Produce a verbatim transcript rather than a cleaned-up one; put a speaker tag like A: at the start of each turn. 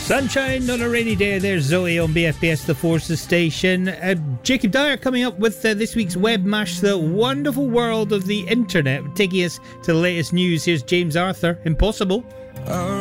A: Sunshine on a rainy day. There's Zoe on B F B S, the Forces station. Uh, Jacob Dyer coming up with uh, this week's Web Mash, the wonderful world of the internet, taking us to the latest news. Here's James Arthur, Impossible.
B: I